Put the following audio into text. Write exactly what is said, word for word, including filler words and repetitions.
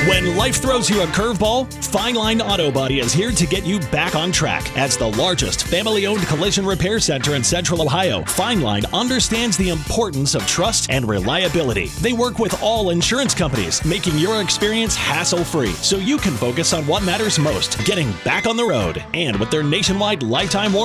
When life throws you a curveball, Fine Line Auto Body is here to get you back on track. As the largest family-owned collision repair center in Central Ohio, Fine Line understands the importance of trust and reliability. They work with all insurance companies, making your experience hassle-free so you can focus on what matters most, getting back on the road. And with their nationwide lifetime warranty,